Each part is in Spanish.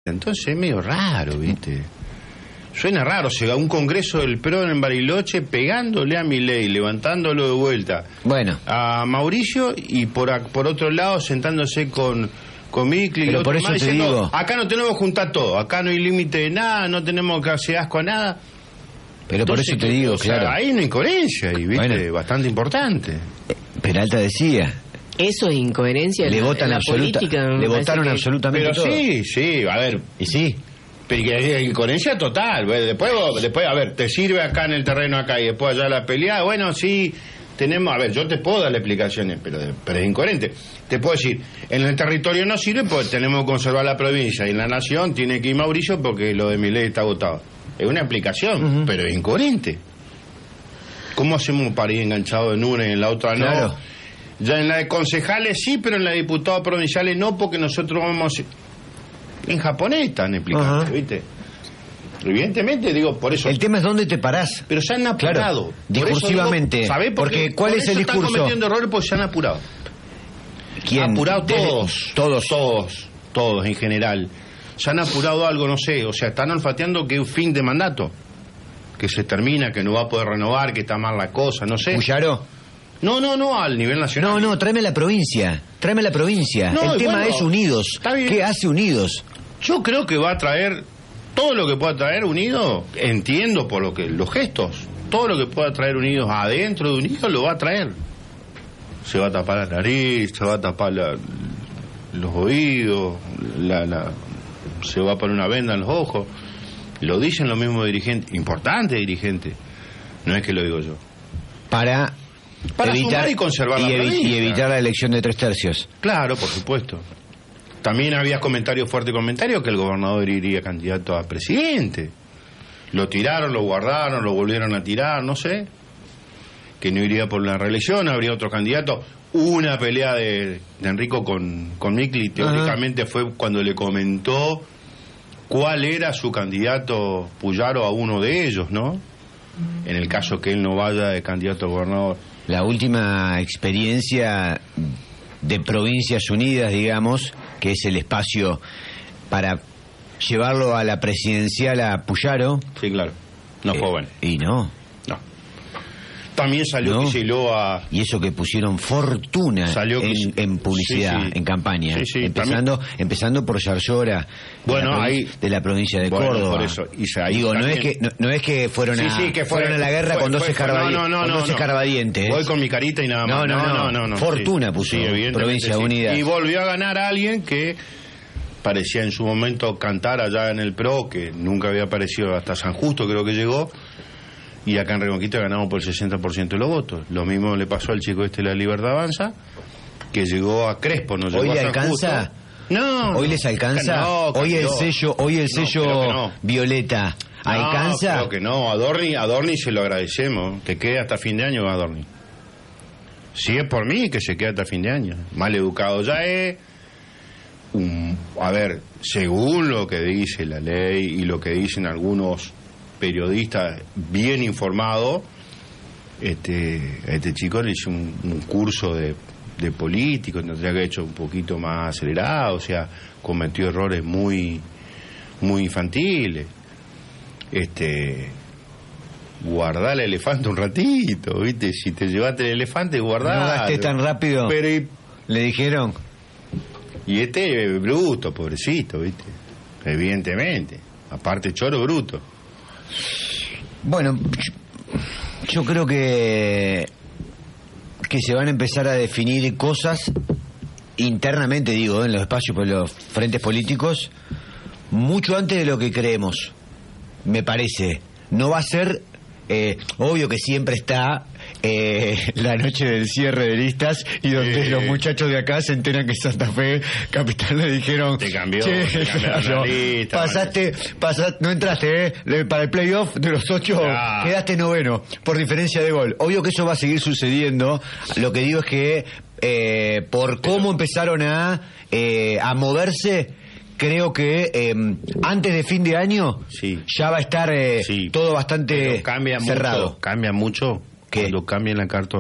Entonces es medio raro, ¿viste? Suena raro, o sea, un congreso del PRO en Bariloche pegándole a Milei, levantándolo de vuelta. Bueno. A Mauricio y por otro lado sentándose con Micli. Pero por eso te digo. Acá no tenemos que juntar todo, acá no hay límite de nada, no tenemos que hacer asco a nada. Pero entonces, por eso te digo, o sea, claro. hay una incoherencia ahí, ¿viste? Bueno. Bastante importante. Peralta decía. Eso es incoherencia. Le votan política. Le votaron absolutamente pero todo. Sí, a ver. Y sí. Pero que es incoherencia total. Después, a ver, te sirve acá en el terreno acá y después allá la pelea. Bueno, sí, tenemos. A ver, yo te puedo dar explicaciones, pero es incoherente. Te puedo decir, en el territorio no sirve porque tenemos que conservar la provincia y en la nación tiene que ir Mauricio porque lo de Milei está votado. Es una explicación, pero es incoherente. ¿Cómo hacemos para ir enganchado en una y en la otra no? Claro. Ya en la de concejales sí, pero en la de diputados provinciales no, porque nosotros vamos. En japonés están explicando, ¿viste? Evidentemente, digo, por eso. El tema es dónde te parás. Pero se han apurado. Claro, discursivamente. ¿Sabés por qué? ¿Cuál por es eso el discurso? Están cometiendo errores porque se han apurado. ¿Quién? Apurado Todos en general. Se han apurado algo, no sé. O sea, están olfateando que es un fin de mandato. Que se termina, que no va a poder renovar, que está mal la cosa, no sé. ¿Puyaro? No, al nivel nacional. No, tráeme la provincia. No, el tema bueno, es Unidos. está bien. ¿Qué hace Unidos? Yo creo que va a traer todo lo que pueda traer Unidos, entiendo por lo que los gestos, todo lo que pueda traer Unidos adentro de Unidos lo va a traer. Se va a tapar la nariz, se va a tapar los oídos, se va a poner una venda en los ojos. Lo dicen los mismos dirigentes, importantes dirigentes. No es que lo digo yo. Para evitar sumar y conservar la provincia. Y evitar la elección de 3/3. Claro, por supuesto. También había comentarios que el gobernador iría candidato a presidente. Lo tiraron, lo guardaron, lo volvieron a tirar, no sé. Que no iría por la reelección, habría otro candidato. Una pelea de Enrico con Micli, teóricamente fue cuando le comentó cuál era su candidato Puyaro a uno de ellos, ¿no? En el caso que él no vaya de candidato a gobernador. La última experiencia de Provincias Unidas, digamos, que es el espacio para llevarlo a la presidencial a Puyaro. Sí, claro. No joven. Y no. También salió Kicilloa. Y eso que pusieron fortuna en publicidad, en campaña. Sí, empezando por Yarlora, de la provincia de Córdoba. Por eso. Digo, no es que fueron a la guerra con 12 escarbadientes. Voy con mi carita y nada más. No. Fortuna puso Provincia Unida. Y volvió a ganar a alguien que parecía en su momento cantar allá en el PRO, que nunca había aparecido hasta San Justo, creo que llegó. Y acá en Reconquista ganamos por el 60% de los votos. Lo mismo le pasó al chico La Libertad Avanza, que llegó a Crespo, no llegó ¿Hoy a le San alcanza? Justo. No. ¿Hoy les alcanza? Hoy el sello Violeta ¿alcanza? Creo que no. A Dorni se lo agradecemos. Que quede hasta fin de año a Dorni. Si es por mí, que se quede hasta fin de año. Mal educado ya es. A ver, según lo que dice la ley y lo que dicen algunos periodistas bien informados, a este chico le hizo un curso de político, tendría que haber hecho un poquito más acelerado, o sea, cometió errores muy infantiles. Guardá el elefante un ratito, ¿viste? Si te llevaste el elefante, guardá. No gastes tan rápido. Pero le dijeron. Y es bruto, pobrecito, ¿viste? Evidentemente. Aparte, choro bruto. Bueno, yo creo que se van a empezar a definir cosas internamente, digo, en los espacios, en los frentes políticos, mucho antes de lo que creemos, me parece. No va a ser, obvio que siempre está la noche del cierre de listas y donde los muchachos de acá se enteran que Santa Fe Capital le dijeron te cambió la lista, pasaste, no entraste para el playoff de los 8, quedaste noveno por diferencia de gol. Obvio que eso va a seguir sucediendo. Lo que digo es que por cómo empezaron a moverse, creo que antes de fin de año ya va a estar todo bastante cerrado. Cambia mucho cuando cambien la carta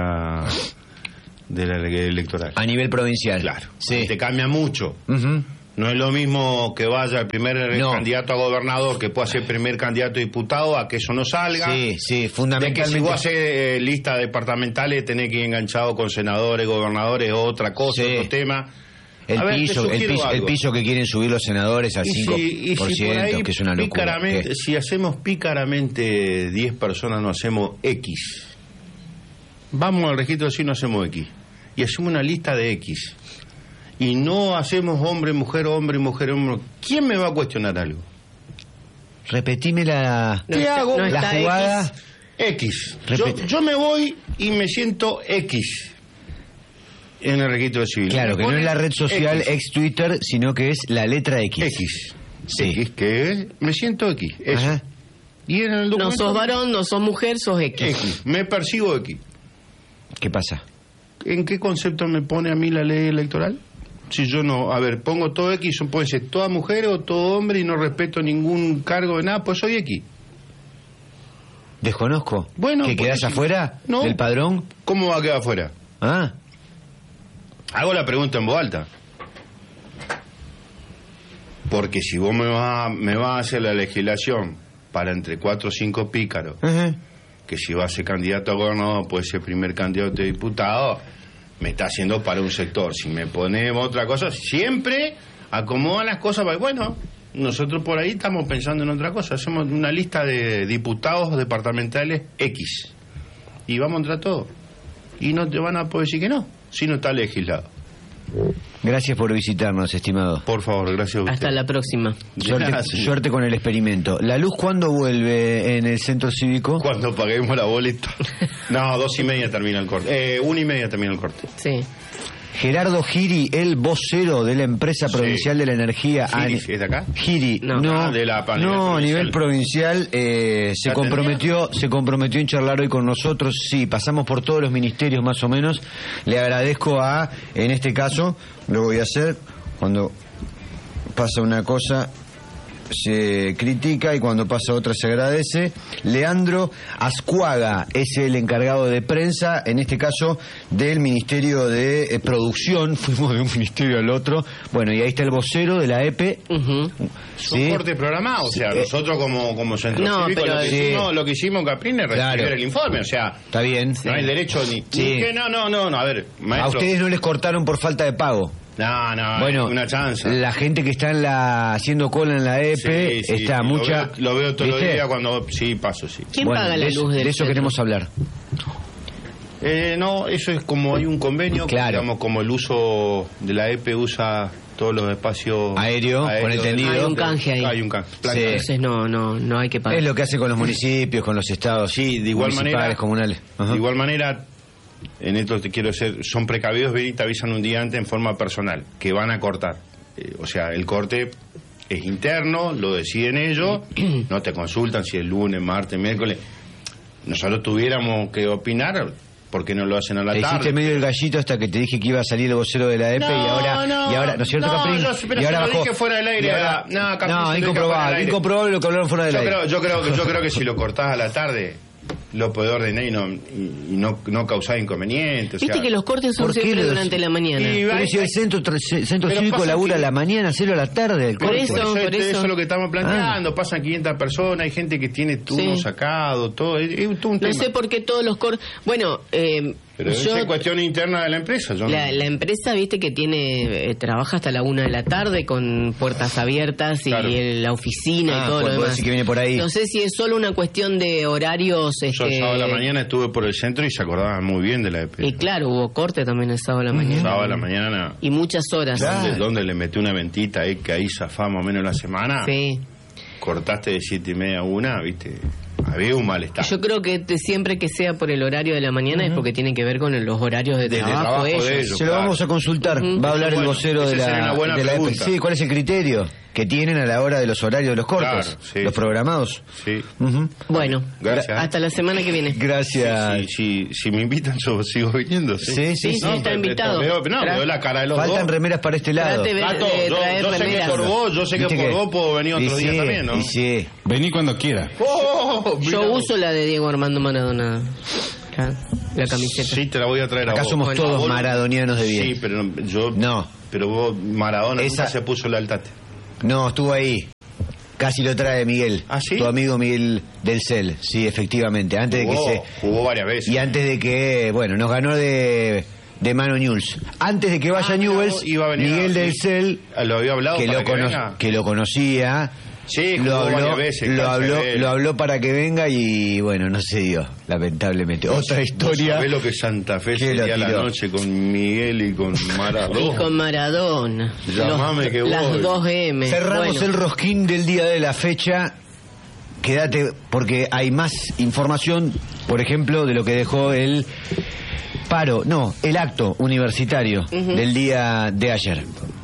orgánica de la ley electoral. A nivel provincial. Claro. Sí. Te cambia mucho. No es lo mismo que vaya el primer candidato a gobernador, que pueda ser primer candidato a diputado, a que eso no salga. Sí, De fundamentalmente. que si vos haces listas departamentales, tenés que ir enganchado con senadores, gobernadores, otra cosa, Sí. otro tema. El A ver, te piso, sugiero algo. que quieren subir los senadores al 5%, si por ahí que es una locura. ¿Qué? si hacemos pícaramente 10 personas, no hacemos X. Vamos al registro si no hacemos X. Y hacemos una lista de X. Y no hacemos hombre, mujer, hombre, hombre. ¿Quién me va a cuestionar algo? Repetime la, No ¿Qué está- hago? no la está jugada. X. Repite. Yo me voy y me siento X en el registro civil. Claro, Me que no pone es la red social X. ex Twitter, sino que es la letra X. X. Sí. X, que es, me siento X. Eso. Ajá. Y en el No documento. sos varón, no sos mujer, sos X. X. Me percibo X. ¿Qué pasa? ¿En qué concepto me pone a mí la ley electoral? Si yo no, a ver, pongo todo X, puede ser toda mujer o todo hombre y no respeto ningún cargo de nada, pues soy X. Desconozco. Bueno, ¿Que porque quedás si- afuera No. del padrón? ¿Cómo va a quedar afuera? Ah, Hago la pregunta en voz alta. Porque si vos me vas a hacer la legislación para entre 4 o 5 pícaros, ajá. que si va a ser candidato a gobernador puede ser primer candidato a diputado, me está haciendo para un sector. Si me ponemos otra cosa, siempre acomodan las cosas. Bueno, nosotros por ahí estamos pensando en otra cosa. Hacemos una lista de diputados departamentales X y vamos a entrar todos. Y no te van a poder decir que no, si no está legislado. Gracias por visitarnos, estimado. Por favor, gracias a usted. Hasta la próxima. Gracias. Suerte con el experimento. ¿La luz cuándo vuelve en el centro cívico? Cuando paguemos la boleta. No, 2:30 termina el corte. 1:30 termina el corte. Sí. Gerardo Giri, el vocero de la empresa Sí. provincial de la energía. Giri, ¿es de acá? Giri, No. no, De la- a nivel no, a nivel provincial. provincial se ¿La comprometió en charlar hoy con nosotros. Sí, pasamos por todos los ministerios más o menos. Le agradezco en este caso, lo voy a hacer cuando pasa una cosa se critica y cuando pasa otra se agradece. Leandro Ascuaga es el encargado de prensa, en este caso del Ministerio de Producción. Fuimos de un ministerio al otro. Bueno, y ahí está el vocero de la EPE. Ujú. Son Sí. cortes programados, o sea, nosotros como centro No, cívico pero lo que hicimos Caprín es recibir Claro. el informe, o sea, Está bien. no hay derecho ni Sí. que no, a ver, A maestro. ustedes no les cortaron por falta de pago. No, Bueno, una chance. la gente que está haciendo cola en la EPE está mucha. Lo veo todos los ¿viste? días cuando sí paso, sí. ¿Quién Bueno, paga la de eso- luz del de eso centro? queremos hablar. No, eso es como hay un convenio, Claro. digamos, como el uso de la EPE usa todos los espacios Aéreo, con el tendido. Hay un canje ahí. Hay un canje. Sí. Entonces no hay que pagar. Es lo que hace con los municipios, con los estados. Sí, de igual municipales, manera, comunales. Ajá. De igual manera, en esto te quiero decir, son precavidos, ven y te avisan un día antes en forma personal, que van a cortar. O sea, el corte es interno, lo deciden ellos, no te consultan si es lunes, martes, miércoles. Nosotros tuviéramos que opinar, ¿por qué no lo hacen a la Te tarde? hiciste medio el gallito hasta que te dije que iba a salir el vocero de la EPE y ahora, ¿no es cierto, no, Caprín? pero Y ahora se lo bajó. dije fuera del aire. Y ahora- No, Caprín, se lo dije fuera del incomprobable, aire. incomprobable lo que hablaron fuera del aire. Yo creo que si lo cortás a la tarde, lo podés ordenar y no causar inconvenientes. Viste que los cortes son ¿por qué siempre los- durante la mañana. Y- Pero si el centro Pero cívico pasa labura que- a la mañana, hacerlo a la tarde. El Por corte. eso. Eso es lo que estamos planteando. Ah. Pasan 500 personas, hay gente que tiene turno Sí. sacado, todo. Es todo un No tema. sé por qué todos los cortes... Bueno, Pero esa es cuestión interna de la empresa. Yo no- la empresa, viste, que trabaja hasta la 1 de la tarde con puertas abiertas y Claro. la oficina Ah, y todo lo puede demás. decir que viene por ahí. No sé si es solo una cuestión de horarios. Yo el sábado de la mañana estuve por el centro y se acordaban muy bien de la EP. Y claro, hubo corte también el sábado de la mañana. Sábado de la mañana, Y muchas horas. Claro. donde le metí una ventita ahí que ahí zafá más o menos la semana. Sí. Cortaste de 7:30 a 1, viste. Había un malestar. Yo creo que siempre que sea por el horario de la mañana es porque tiene que ver con los horarios de trabajo, de ellos. de ellos. Se lo claro. vamos a consultar. Ujú. Va a hablar el Bueno, vocero de esa sería la, una buena de la EPE. pregunta. Sí, ¿cuál es el criterio que tienen a la hora de los horarios de los cortes? Claro, sí, los sí. programados. Sí. Ujú. Bueno, Gracias. hasta la semana que viene. Gracias. Si me invitan, yo sigo viniendo. Sí, Sí, No, está pero invitado. Veo la cara de los Faltan dos. remeras para este lado. Trate de- Gato, traer yo sé que remeras. por vos, yo sé que Viste por vos puedo venir otro y día sí, también, ¿no? y sí. Vení cuando quiera. Oh, Yo mira. uso la de Diego Armando Maradona. Claro, la camiseta. Sí, te la voy a traer Acá a vos. somos todos vos- maradonianos de bien. Sí, pero yo... No. Pero vos, Maradona, Esa- nunca se puso la altate. No, estuvo ahí. Casi lo trae Miguel. ¿Ah, sí? Tu amigo Miguel del CEL. Sí, efectivamente. Antes de que se... Jugó varias veces. Y antes de que, bueno, nos ganó de mano Newell's. Antes de que vaya Newell's, iba a venir Miguel del sí. CEL, Lo había hablado que para lo, que venga. que lo conocía, Sí, lo jugó habló, varias veces. lo habló para que venga y, bueno, no se dio, lamentablemente. Otra historia. ¿Sabés lo que Santa Fe que lo sería la tiró. noche con Miguel y con Maradona? Y con Maradona. Llamame que las voy. 2 M. Cerramos Bueno. el rosquín del día de la fecha. Quédate porque hay más información, por ejemplo, de lo que dejó el acto universitario del día de ayer.